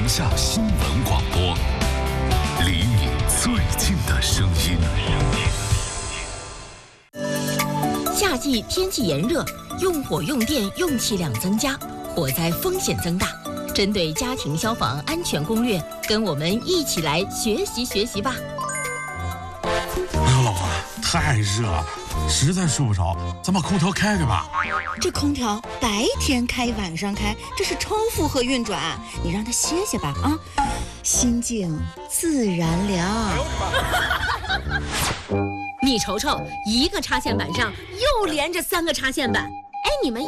下新闻广播，离你最近的声音。 夏季天气炎热，用火用电用气量增加，火灾风险增大。针对家庭消防安全攻略，跟我们一起来学习学习吧。 哎呦，老婆，太热了，实在睡不着，咱把空调开开吧。 这空调白天开晚上开，这是超负荷运转，你让它歇歇吧啊，心静自然凉。 你瞅瞅，一个插线板上又连着3个插线板，哎，你们